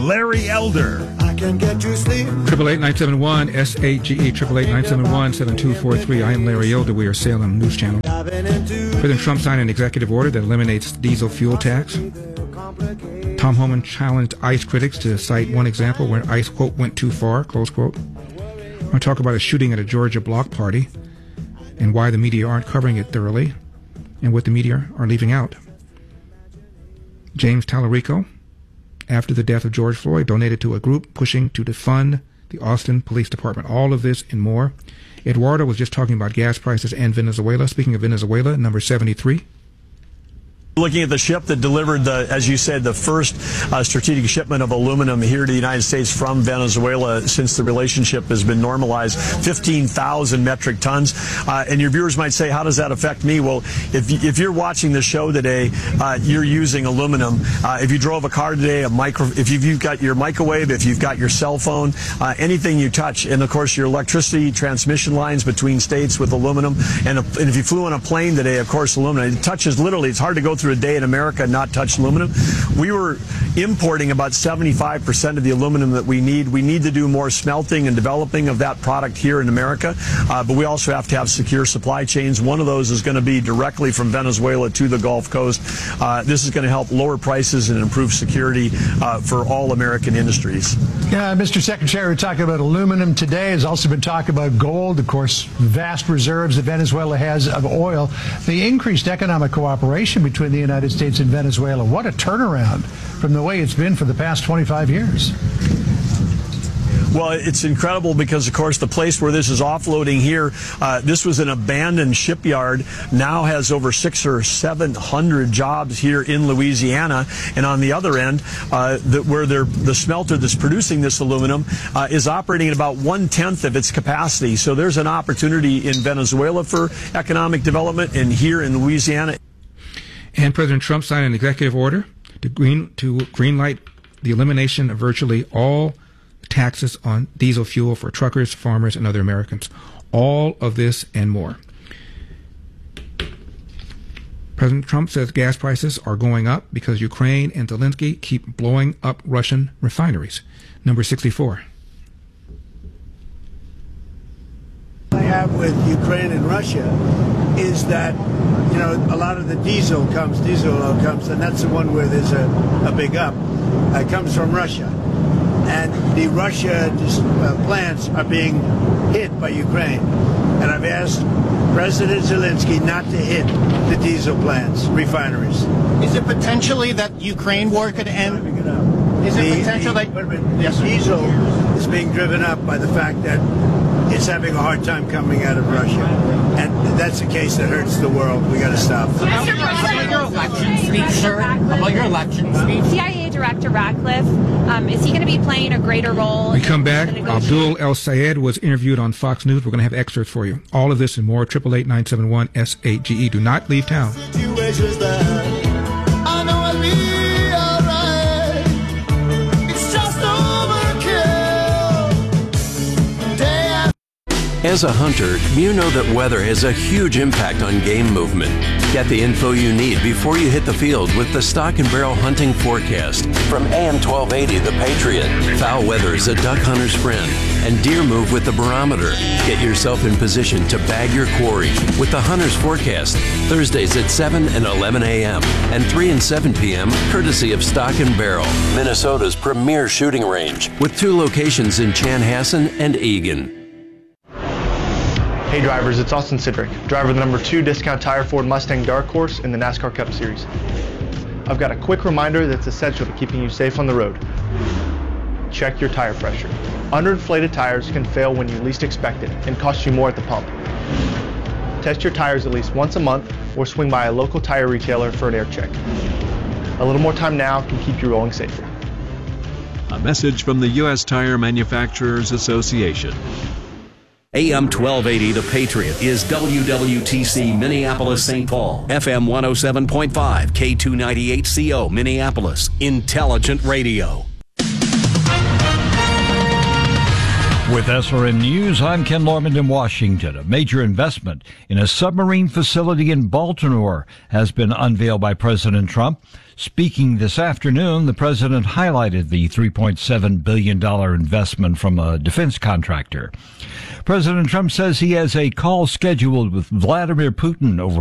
Larry Elder. I can get you sleep. 888-971-SAGE, 888-971-7243. I am Larry Elder. We are Salem News Channel. President Trump signed an executive order that eliminates diesel fuel tax. Tom Homan challenged ICE critics to cite one example where ICE, quote, went too far, close quote. We're going to talk about a shooting at a Georgia block party and why the media aren't covering it thoroughly and what the media are leaving out. James Tallarico, after the death of George Floyd, donated to a group pushing to defund the Austin Police Department. All of this and more. Eduardo was just talking about gas prices and Venezuela. Speaking of Venezuela, number 73. Looking at the ship that delivered, as you said, the first strategic shipment of aluminum here to the United States from Venezuela since the relationship has been normalized, 15,000 metric tons. And your viewers might say, how does that affect me? Well, if you're watching the show today, you're using aluminum. If you drove a car today, if you've got your microwave, if you've got your cell phone, anything you touch, and of course your electricity transmission lines between states with aluminum, and if you flew on a plane today, of course, aluminum. It touches literally, it's hard to go through a day in America and not touch aluminum. We were importing about 75% of the aluminum that we need. We need to do more smelting and developing of that product here in America, but we also have to have secure supply chains. One of those is going to be directly from Venezuela to the Gulf Coast. This is going to help lower prices and improve security for all American industries. Yeah, Mr. Secretary, we're talking about aluminum today. There's also been talk about gold, of course, vast reserves that Venezuela has of oil. The increased economic cooperation between the United States and Venezuela, what a turnaround from the way it's been for the past 25 years. Well, it's incredible because, of course, the place where this is offloading here, this was an abandoned shipyard, now has over 600 or 700 jobs here in Louisiana. And on the other end, where the smelter that's producing this aluminum is operating at about 1/10 of its capacity. So there's an opportunity in Venezuela for economic development and here in Louisiana. And President Trump signed an executive order to greenlight the elimination of virtually all taxes on diesel fuel for truckers, farmers, and other Americans. All of this and more. President Trump says gas prices are going up because Ukraine and Zelensky keep blowing up Russian refineries. Number 64. I have with Ukraine and Russia is that, you know, a lot of the diesel oil comes, and that's the one where there's a big up. It comes from Russia. And the Russia plants are being hit by Ukraine. And I've asked President Zelensky not to hit the diesel plants, refineries. Is it potentially that Ukraine war could end? Is it potential that diesel is being driven up by the fact that it's having a hard time coming out of Russia? And that's a case that hurts the world. We got to stop. About your election speech, sir? About your election speech? CIA Director Ratcliffe, is he going to be playing a greater role? We come back. Abdul El Sayed was interviewed on Fox News. We're going to have excerpts for you. All of this and more. 888-971-SAGE. Do not leave town. As a hunter, you know that weather has a huge impact on game movement. Get the info you need before you hit the field with the Stock and Barrel Hunting Forecast from AM 1280 The Patriot. Foul weather is a duck hunter's friend, and deer move with the barometer. Get yourself in position to bag your quarry with the Hunter's Forecast, Thursdays at 7 and 11 a.m. and 3 and 7 p.m. courtesy of Stock and Barrel, Minnesota's premier shooting range, with 2 locations in Chanhassen and Eagan. Hey drivers, it's Austin Sidrick, driver of the number 2 Discount Tire Ford Mustang Dark Horse in the NASCAR Cup Series. I've got a quick reminder that's essential to keeping you safe on the road. Check your tire pressure. Underinflated tires can fail when you least expect it and cost you more at the pump. Test your tires at least once a month or swing by a local tire retailer for an air check. A little more time now can keep you rolling safer. A message from the U.S. Tire Manufacturers Association. AM 1280 The Patriot is WWTC Minneapolis St. Paul, FM 107.5, K298CO Minneapolis, Intelligent Radio. With SRN News, I'm Ken Lorman in Washington. A major investment in a submarine facility in Baltimore has been unveiled by President Trump. Speaking this afternoon, the president highlighted the $3.7 billion investment from a defense contractor. President Trump says he has a call scheduled with Vladimir Putin over